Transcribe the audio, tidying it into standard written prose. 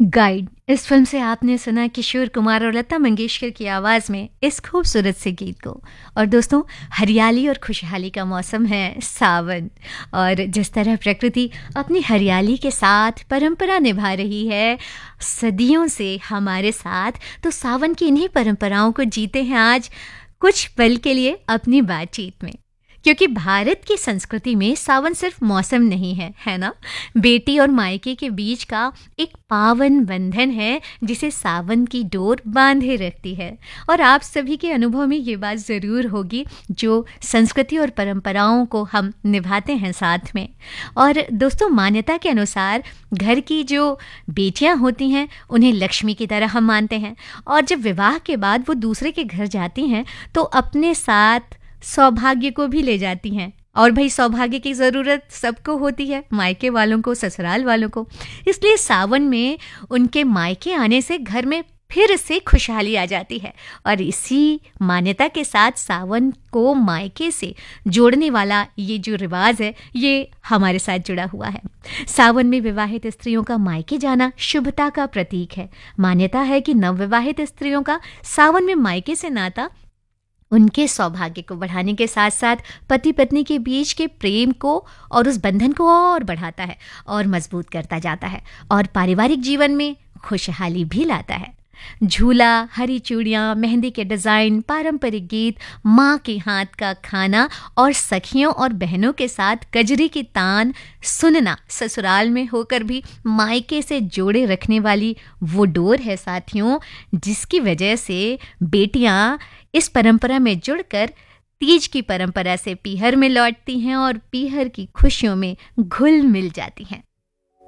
Guide इस film से आपने सुना किशोर कुमार और लता मंगेशकर की आवाज़ में इस खूबसूरत से गीत को। और दोस्तों, हरियाली और खुशहाली का मौसम है सावन, और जिस तरह प्रकृति अपनी हरियाली के साथ परंपरा निभा रही है सदियों से हमारे साथ, तो सावन की इन्हीं परंपराओं को जीते हैं आज कुछ पल के लिए अपनी बातचीत में। क्योंकि भारत की संस्कृति में सावन सिर्फ मौसम नहीं है, है ना? बेटी और मायके के बीच का एक पावन बंधन है जिसे सावन की डोर बांधे रखती है। और आप सभी के अनुभव में ये बात ज़रूर होगी जो संस्कृति और परंपराओं को हम निभाते हैं साथ में। और दोस्तों, मान्यता के अनुसार घर की जो बेटियां होती हैं उन्हें लक्ष्मी की तरह हम मानते हैं, और जब विवाह के बाद वो दूसरे के घर जाती हैं तो अपने साथ सौभाग्य को भी ले जाती हैं। और भाई, सौभाग्य की ज़रूरत सबको होती है, मायके वालों को, ससुराल वालों को। इसलिए सावन में उनके मायके आने से घर में फिर से खुशहाली आ जाती है। और इसी मान्यता के साथ सावन को मायके से जोड़ने वाला ये जो रिवाज है ये हमारे साथ जुड़ा हुआ है। सावन में विवाहित स्त्रियों का मायके जाना शुभता का प्रतीक है। मान्यता है कि नवविवाहित स्त्रियों का सावन में मायके से नाता उनके सौभाग्य को बढ़ाने के साथ साथ पति पत्नी के बीच के प्रेम को और उस बंधन को और बढ़ाता है और मजबूत करता जाता है, और पारिवारिक जीवन में खुशहाली भी लाता है। झूला, हरी चूड़ियाँ, मेहंदी के डिज़ाइन, पारंपरिक गीत, माँ के हाथ का खाना और सखियों और बहनों के साथ कजरी की तान सुनना ससुराल में होकर भी मायके से जोड़े रखने वाली वो डोर है साथियों, जिसकी वजह से बेटियाँ इस परंपरा में जुड़कर तीज की परंपरा से पीहर में लौटती हैं और पीहर की खुशियों में घुल मिल जाती हैं।